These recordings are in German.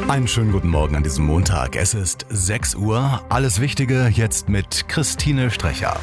Einen schönen guten Morgen an diesem Montag. Es ist 6 Uhr. Alles Wichtige jetzt mit Christine Strecher.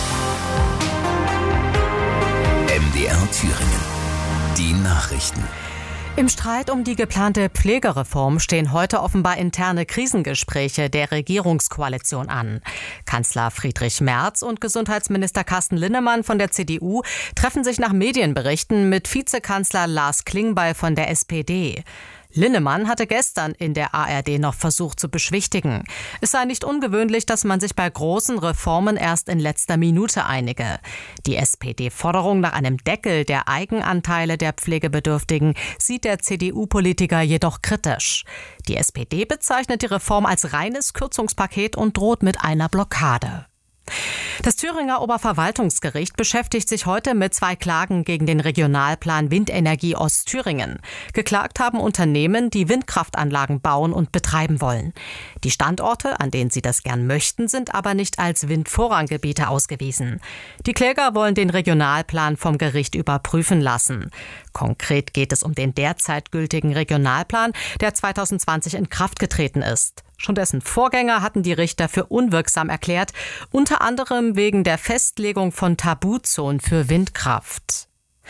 MDR Thüringen. Die Nachrichten. Im Streit um die geplante Pflegereform stehen heute offenbar interne Krisengespräche der Regierungskoalition an. Kanzler Friedrich Merz und Gesundheitsminister Carsten Linnemann von der CDU treffen sich nach Medienberichten mit Vizekanzler Lars Klingbeil von der SPD. Linnemann hatte gestern in der ARD noch versucht zu beschwichtigen. Es sei nicht ungewöhnlich, dass man sich bei großen Reformen erst in letzter Minute einige. Die SPD-Forderung nach einem Deckel der Eigenanteile der Pflegebedürftigen sieht der CDU-Politiker jedoch kritisch. Die SPD bezeichnet die Reform als reines Kürzungspaket und droht mit einer Blockade. Das Thüringer Oberverwaltungsgericht beschäftigt sich heute mit 2 Klagen gegen den Regionalplan Windenergie Ostthüringen. Geklagt haben Unternehmen, die Windkraftanlagen bauen und betreiben wollen. Die Standorte, an denen sie das gern möchten, sind aber nicht als Windvorranggebiete ausgewiesen. Die Kläger wollen den Regionalplan vom Gericht überprüfen lassen. Konkret geht es um den derzeit gültigen Regionalplan, der 2020 in Kraft getreten ist. Schon dessen Vorgänger hatten die Richter für unwirksam erklärt, unter anderem wegen der Festlegung von Tabuzonen für Windkraft.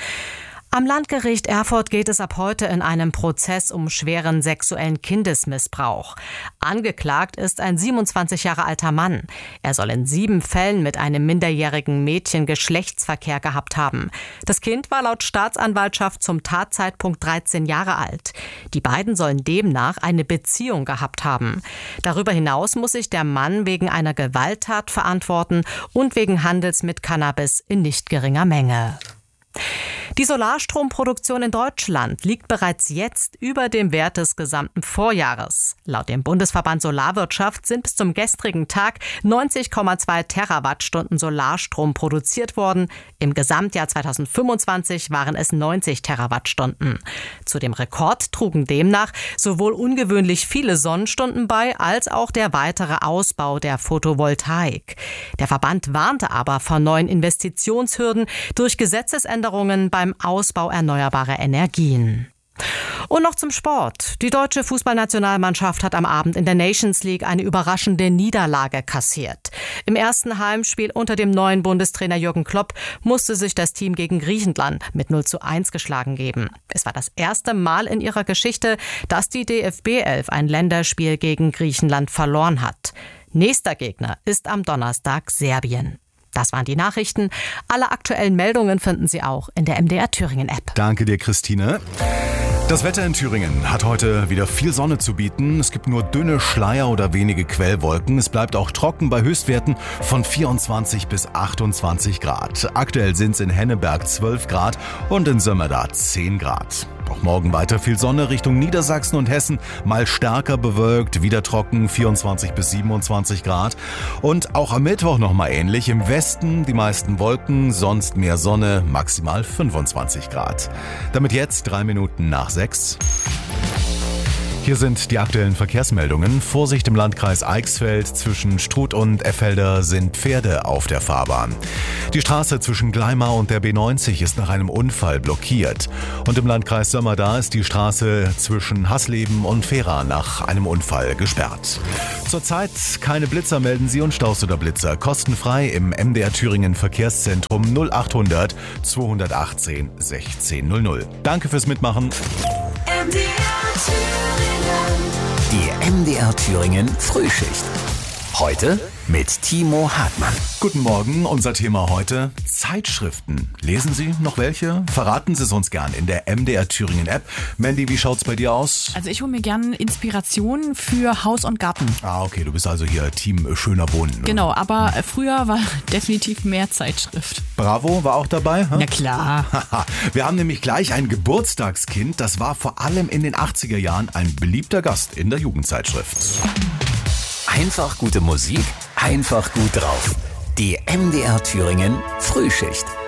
Am Landgericht Erfurt geht es ab heute in einem Prozess um schweren sexuellen Kindesmissbrauch. Angeklagt ist ein 27 Jahre alter Mann. Er soll in 7 Fällen mit einem minderjährigen Mädchen Geschlechtsverkehr gehabt haben. Das Kind war laut Staatsanwaltschaft zum Tatzeitpunkt 13 Jahre alt. Die beiden sollen demnach eine Beziehung gehabt haben. Darüber hinaus muss sich der Mann wegen einer Gewalttat verantworten und wegen Handels mit Cannabis in nicht geringer Menge. Die Solarstromproduktion in Deutschland liegt bereits jetzt über dem Wert des gesamten Vorjahres. Laut dem Bundesverband Solarwirtschaft sind bis zum gestrigen Tag 90,2 Terawattstunden Solarstrom produziert worden. Im Gesamtjahr 2025 waren es 90 Terawattstunden. Zu dem Rekord trugen demnach sowohl ungewöhnlich viele Sonnenstunden bei, als auch der weitere Ausbau der Photovoltaik. Der Verband warnte aber vor neuen Investitionshürden durch Gesetzesänderungen beim Ausbau erneuerbarer Energien. Und noch zum Sport. Die deutsche Fußballnationalmannschaft hat am Abend in der Nations League eine überraschende Niederlage kassiert. Im ersten Heimspiel unter dem neuen Bundestrainer Jürgen Klopp musste sich das Team gegen Griechenland mit 0:1 geschlagen geben. Es war das erste Mal in ihrer Geschichte, dass die DFB-11 ein Länderspiel gegen Griechenland verloren hat. Nächster Gegner ist am Donnerstag Serbien. Das waren die Nachrichten. Alle aktuellen Meldungen finden Sie auch in der MDR Thüringen App. Danke dir, Christine. Das Wetter in Thüringen hat heute wieder viel Sonne zu bieten. Es gibt nur dünne Schleier oder wenige Quellwolken. Es bleibt auch trocken bei Höchstwerten von 24 bis 28 Grad. Aktuell sind es in Henneberg 12 Grad und in Sömmerda 10 Grad. Auch morgen weiter viel Sonne Richtung Niedersachsen und Hessen, mal stärker bewölkt, wieder trocken, 24 bis 27 Grad. Und auch am Mittwoch nochmal ähnlich. Im Westen die meisten Wolken, sonst mehr Sonne, maximal 25 Grad. Damit jetzt 3 Minuten nach 6. Hier sind die aktuellen Verkehrsmeldungen. Vorsicht im Landkreis Eichsfeld. Zwischen Struth und Effelder sind Pferde auf der Fahrbahn. Die Straße zwischen Gleimar und der B90 ist nach einem Unfall blockiert. Und im Landkreis Sömmerda ist die Straße zwischen Hasleben und Fehra nach einem Unfall gesperrt. Zurzeit keine Blitzer melden Sie und Staus oder Blitzer kostenfrei im MDR Thüringen Verkehrszentrum 0800 218 1600. Danke fürs Mitmachen. Die MDR Thüringen Frühschicht. Heute mit Timo Hartmann. Guten Morgen, unser Thema heute: Zeitschriften. Lesen Sie noch welche? Verraten Sie es uns gern in der MDR Thüringen App. Mandy, wie schaut's bei dir aus? Also ich hole mir gern Inspirationen für Haus und Garten. Ah, okay, du bist also hier Team schöner Wohnen. Oder? Genau, aber früher war definitiv mehr Zeitschrift. Bravo war auch dabei? Na klar. Wir haben nämlich gleich ein Geburtstagskind. Das war vor allem in den 80er Jahren ein beliebter Gast in der Jugendzeitschrift. Einfach gute Musik, einfach gut drauf. Die MDR Thüringen Frühschicht.